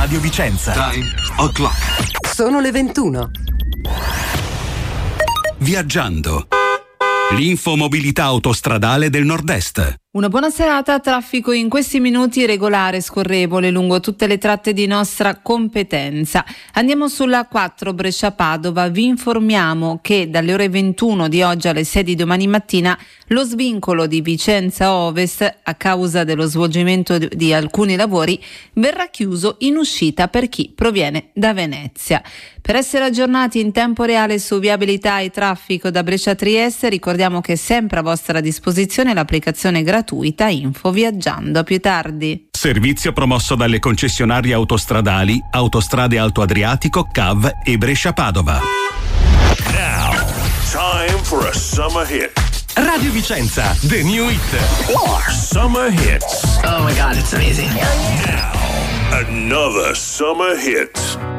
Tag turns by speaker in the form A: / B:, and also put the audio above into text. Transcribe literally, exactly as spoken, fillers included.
A: Radio Vicenza.
B: Time o'clock.
C: Sono le ventuno.
D: Viaggiando. L'infomobilità autostradale del Nord-Est.
E: Una buona serata. Traffico in questi minuti regolare, scorrevole lungo tutte le tratte di nostra competenza. Andiamo sulla quattro Brescia-Padova. Vi informiamo che dalle ore ventuno di oggi alle sei di domani mattina lo svincolo di Vicenza Ovest, a causa dello svolgimento di alcuni lavori, verrà chiuso in uscita per chi proviene da Venezia. Per essere aggiornati in tempo reale su viabilità e traffico da Brescia a Trieste, ricordiamo che è sempre a vostra disposizione l'applicazione gratuita Info Viaggiando. A più tardi.
D: Servizio promosso dalle concessionarie autostradali Autostrade Alto Adriatico, C A V e Brescia-Padova.
F: Now, time for a summer hit.
A: Radio Vicenza, the new hit.
F: Summer hits.
G: Oh my God, it's amazing.
F: Now, another summer hit.